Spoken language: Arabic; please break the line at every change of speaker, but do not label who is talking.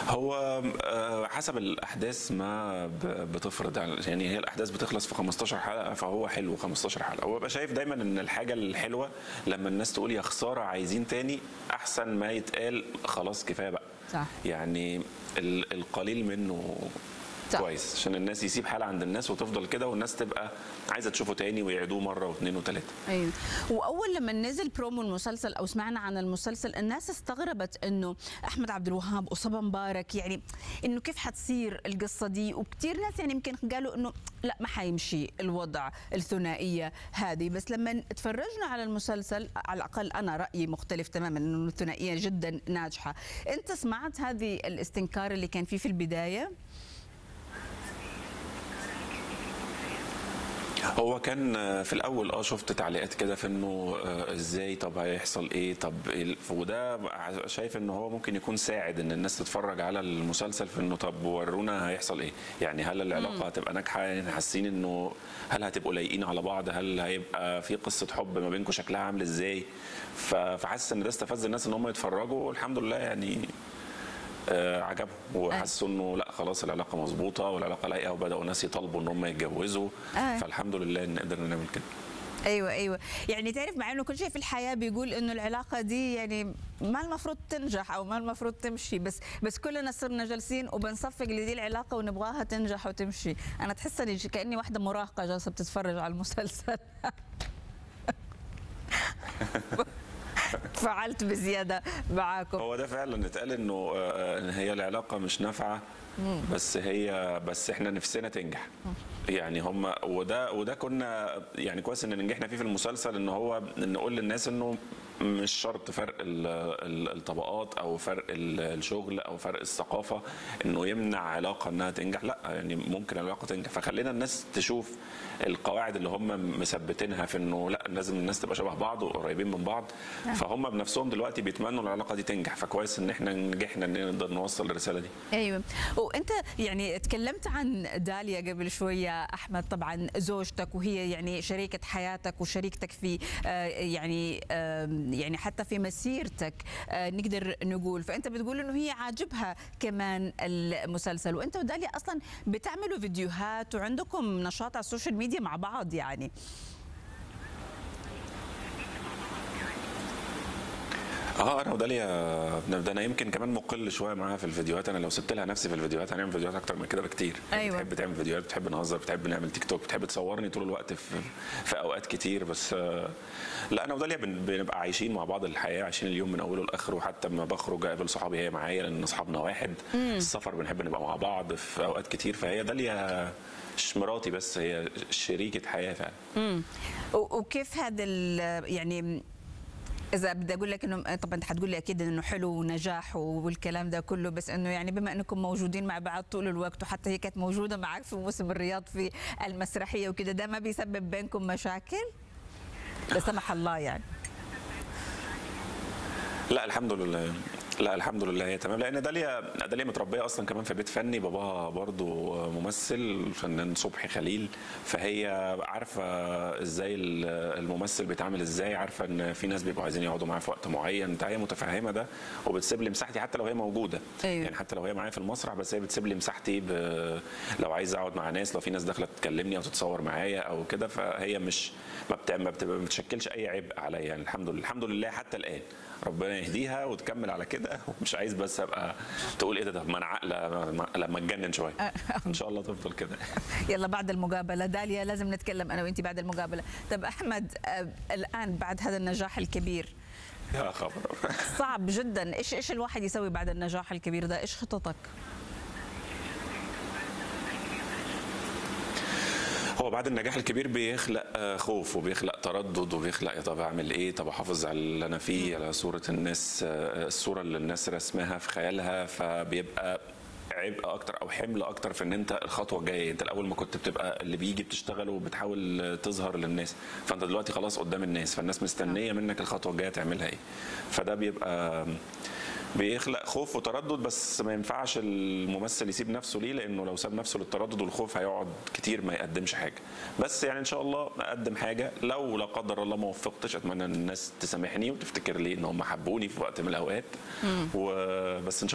هو حسب الاحداث ما بتفرض، يعني هي الاحداث بتخلص في 15 حلقه، فهو حلو 15 حلقه. هو ببقى شايف دايما ان الحاجه الحلوه لما الناس تقول يا خساره عايزين تاني، احسن ما يتقال خلاص كفايه بقى.
صح.
يعني القليل منه
صح.
كويس، عشان الناس يسيب حاله عند الناس وتفضل كده، والناس تبقى عايزه تشوفه تاني ويعيدوه مره واثنين وثلاثه.
ايوه. واول لما نزل برومو المسلسل او سمعنا عن المسلسل، الناس استغربت انه احمد عبد الوهاب وصبا مبارك، يعني انه كيف حتصير القصه دي، وكثير ناس يعني يمكن قالوا انه لا ما حيمشي الوضع الثنائيه هذه. بس لما تفرجنا على المسلسل، على الاقل انا رايي مختلف تماما، انه الثنائيه جدا ناجحه. انت سمعت هذه الاستنكار اللي كان فيه في البدايه؟
هو كان في الاول شفت تعليقات كده في انه ازاي، طب هيحصل ايه، طب وده شايف ان هو ممكن يكون ساعد ان الناس تتفرج على المسلسل في انه طب ورونا هيحصل ايه، يعني هل العلاقه هتبقى ناجحه، يعني حاسين انه هل هتبقوا لايقين على بعض، هل هيبقى في قصه حب ما بينكم شكلها عامل ازاي. فحاسس ان ده استفز الناس ان هم يتفرجوا، والحمد لله يعني عجبهم وحسوا انه لا خلاص العلاقه مظبوطه والعلاقه لايقه، وبداوا ناس يطالبوا ان هم يتجوزوا. فالحمد لله ان قدرنا نعمل كده.
ايوه يعني تعرف، مع انه كل شيء في الحياه بيقول انه العلاقه دي يعني ما المفروض تنجح او ما المفروض تمشي، بس كلنا صرنا جالسين وبنصفق لدي العلاقه ونبغاها تنجح وتمشي. انا تحسني كاني واحده مراهقه جالسه بتتفرج على المسلسل. فعلت بزياده معاكم.
هو ده فعلا اتقال انه ان هي العلاقه مش نافعه، بس احنا نفسنا تنجح. يعني هم وده كنا يعني كويس ان نجحنا فيه في المسلسل، ان هو نقول للناس انه مش شرط فرق الطبقات او فرق الشغل او فرق الثقافه انه يمنع علاقه انها تنجح، لا يعني ممكن العلاقه تنجح. فخلينا الناس تشوف القواعد اللي هم مثبتينها في انه لا لازم الناس تبقى شبه بعض وقريبين من بعض. فهم بنفسهم دلوقتي بيتمنوا العلاقه دي تنجح، فكويس ان احنا نجحنا ان نقدر نوصل الرساله دي.
ايوه. وانت يعني تكلمت عن داليا قبل شويه احمد، طبعا زوجتك وهي يعني شريكه حياتك وشريكتك في يعني حتى في مسيرتك نقدر نقول. فانت بتقول انه هي عاجبها كمان المسلسل، وانت وداليا اصلا بتعملوا فيديوهات وعندكم نشاط على السوشيال ميديا مع بعض يعني.
انا وداليا ده انا يمكن كمان مقل شويه معاها في الفيديوهات. انا لو سبت لها نفسي في الفيديوهات هنعمل فيديوهات اكتر من كده بكتير.
أيوة.
بتحب تعمل فيديوهات، بتحب نهزر، بتحب نعمل تيك توك، بتحب تصورني طول الوقت في اوقات كتير. بس لا انا وداليا بنبقى عايشين مع بعض الحياه، عايشين اليوم من اوله لاخره. وحتى لما بخرج اقابل صحابي هي معايا لان اصحابنا واحد. السفر بنحب نبقى مع بعض في اوقات كتير. فهي داليا مش مراتي بس، هي شريكه حياه فعلا.
وكيف هذا يعني إذا بدي أقول لك إنه طبعا أنت حتقول لي أكيد إنه حلو ونجاح والكلام ده كله، بس إنه يعني بما إنكم موجودين مع بعض طول الوقت، وحتى هي كانت موجودة معك في موسم الرياض في المسرحية وكده، ده ما بيسبب بينكم مشاكل؟ لا سمح الله يعني.
لا الحمد لله، لا الحمد لله هي تمام. لان داليا متربيه اصلا كمان في بيت فني، باباها برضو ممثل فنان صبحي خليل، فهي عارفه ازاي الممثل بيتعامل ازاي، عارفه ان في ناس بيبقوا عايزين يقعدوا معاه في وقت معين. هي متفهمه ده وبتسيب لي مساحتي حتى لو هي موجوده.
أيوة.
يعني حتى لو هي معايا في المسرح، بس هي بتسيب لي مساحتي لو عايز اقعد مع ناس، لو في ناس داخله تكلمني او تتصور معايا او كده. فهي مش ما بتشكلش اي عبء عليا يعني. الحمد لله حتى الان. ربنا يهديها وتكمل على كده. ومش عايز بس ابقى تقول ايه ده ما انا عاقله لما اتجنن شويه. ان شاء الله تفضل كده.
يلا بعد المقابله داليا لازم نتكلم انا وانت بعد المقابله. طب احمد، الان بعد هذا النجاح الكبير،
يا خبر
صعب جدا، ايش الواحد يسوي بعد النجاح الكبير ده؟ ايش خططك؟
هو بعد النجاح الكبير بيخلق خوف وبيخلق تردد وبيخلق يا طب اعمل ايه، طب احافظ على اللي انا فيه، على صوره الناس، الصوره اللي الناس رسمها في خيالها. فبيبقى عبء اكتر او حمل اكتر في ان انت الخطوه الجايه. انت الاول ما كنت بتبقى اللي بيجي بتشتغل وبتحاول تظهر للناس، فانت دلوقتي خلاص قدام الناس، فالناس مستنيه منك الخطوه الجايه تعملها ايه. فده بيخلق خوف وتردد. بس ما ينفعش الممثل يسيب نفسه ليه، لانه لو ساب نفسه للتردد والخوف هيقعد كتير ما يقدمش حاجه. بس يعني ان شاء الله اقدم حاجه. لو لا قدر الله ما وفقتش، اتمنى ان الناس تسامحني وتفتكر لي ان هم حبوني في وقت من الاوقات. وبس ان شاء